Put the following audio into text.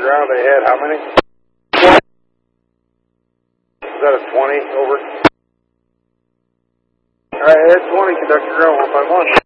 ground, they had how many? Is that a 20? Over. Alright, head 20, conductor ground 151.